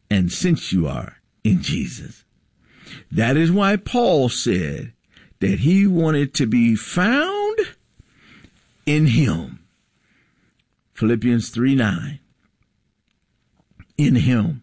and since you are in Jesus. That is why Paul said that he wanted to be found in him. Philippians 3:9. In him.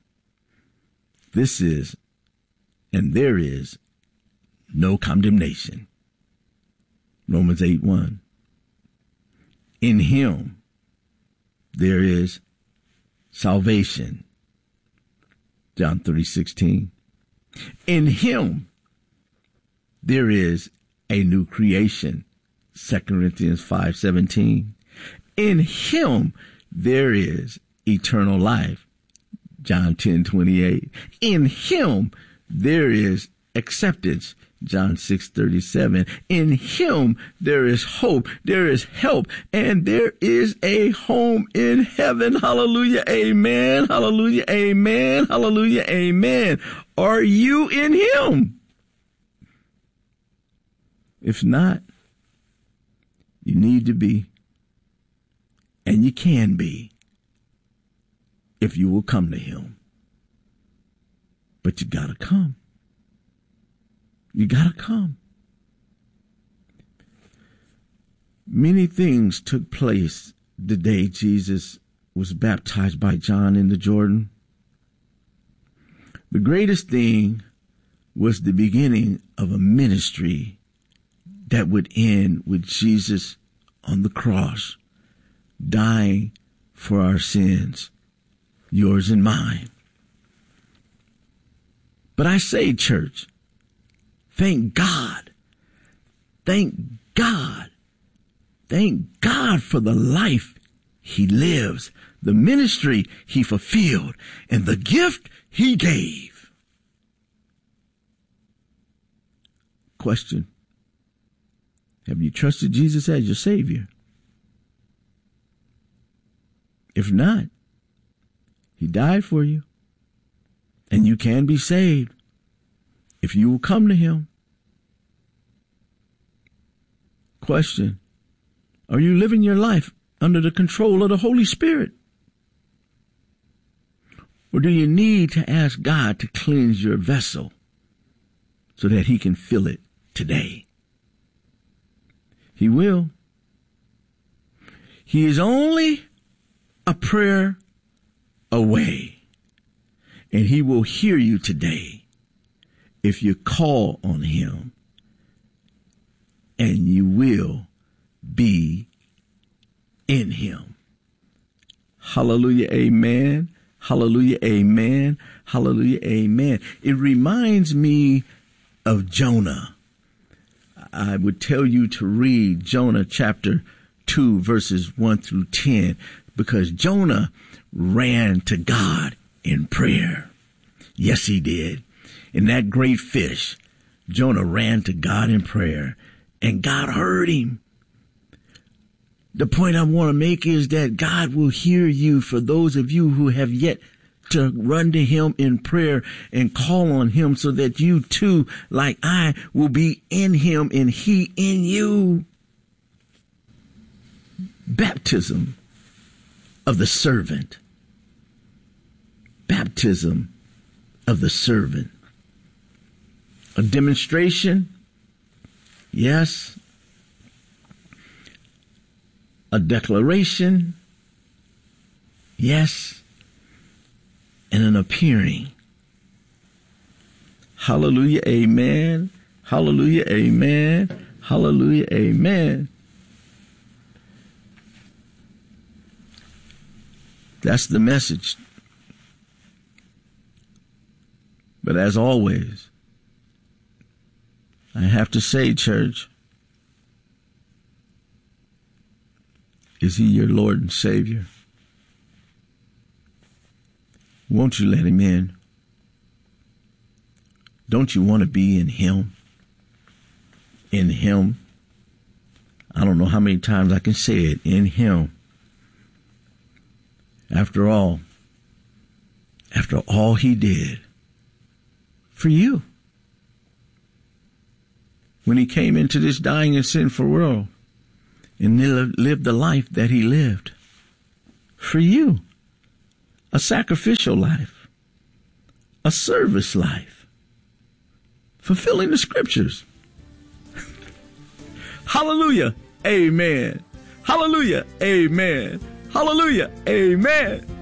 This is, and there is, no condemnation. Romans 8:1. In him there is salvation. John 3:16. In him there is a new creation. 2 Corinthians 5:17. In him there is eternal life. John 10:28. In him there is acceptance. John 6:37. In him there is hope, there is help, and there is a home in heaven. Hallelujah, amen, hallelujah, amen, hallelujah, amen. Are you in him? If not, you need to be, and you can be, if you will come to him. But you gotta come. You gotta come. Many things took place the day Jesus was baptized by John in the Jordan. The greatest thing was the beginning of a ministry that would end with Jesus on the cross, dying for our sins, yours and mine. But I say, church, thank God. Thank God. Thank God for the life he lives, the ministry he fulfilled, and the gift he gave. Question: have you trusted Jesus as your Savior? If not, he died for you, and you can be saved if you will come to him. Question: are you living your life under the control of the Holy Spirit? Or do you need to ask God to cleanse your vessel so that he can fill it today? He will. He is only a prayer away, and he will hear you today if you call on him, and you will be in him. Hallelujah, amen. Hallelujah, amen. Hallelujah, amen. It reminds me of Jonah. I would tell you to read Jonah chapter 2, verses 1 through 10, because Jonah ran to God in prayer. Yes, he did. In that great fish, Jonah ran to God in prayer, and God heard him. The point I want to make is that God will hear you for those of you who have yet to run to him in prayer and call on him, so that you too, like I, will be in him and he in you. Baptism of the servant. Baptism of the servant. A demonstration? Yes. A declaration? Yes. And an appearing. Hallelujah, amen. Hallelujah, amen. Hallelujah, amen. That's the message. But as always, I have to say, church, is he your Lord and Savior? Won't you let him in? Don't you want to be in him? In him. I don't know how many times I can say it. In him. After all he did for you, when he came into this dying and sinful world and lived the life that he lived for you, a sacrificial life, a service life, fulfilling the scriptures. Hallelujah. Amen. Hallelujah. Amen. Hallelujah. Amen.